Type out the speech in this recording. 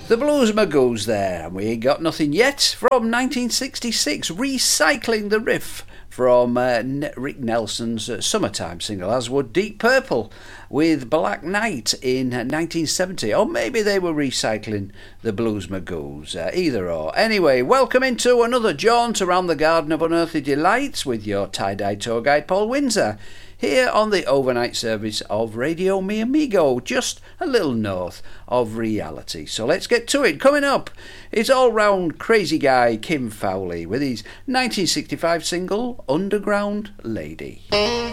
The Blues Magoos there, and we ain't got nothing yet from 1966, recycling the riff from Rick Nelson's Summertime single, as would Deep Purple with Black Knight in 1970. Or maybe they were recycling the Blues Magoos, either or. Anyway, welcome into another jaunt around the Garden of Unearthly Delights with your tie-dye tour guide Paul Windsor, here on the overnight service of Radio Mi Amigo, just a little north of reality. So let's get to it. Coming up, it's all-round crazy guy Kim Fowley with his 1965 single, Underground Lady.